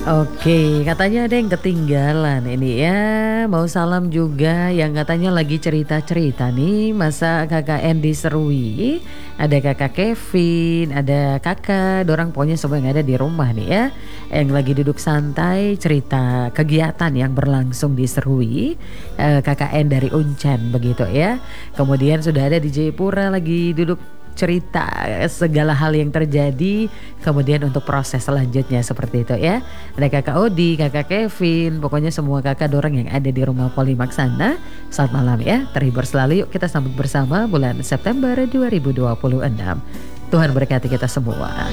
Oke, katanya ada yang ketinggalan ini ya. Mau salam juga yang katanya lagi cerita-cerita nih masa KKN diserui. Ada kakak Kevin, ada kakak, dorang pokoknya semua yang ada di rumah nih ya. Yang lagi duduk santai cerita kegiatan yang berlangsung di Serui. KKN dari Uncen begitu ya. Kemudian sudah ada di Jayapura lagi duduk cerita segala hal yang terjadi, kemudian untuk proses selanjutnya seperti itu ya. Ada kakak Odi, kakak Kevin, pokoknya semua kakak dorang yang ada di rumah Polimax sana. Selamat malam ya, terhibur selalu, yuk kita sambut bersama bulan September 2026. Tuhan berkati kita semua.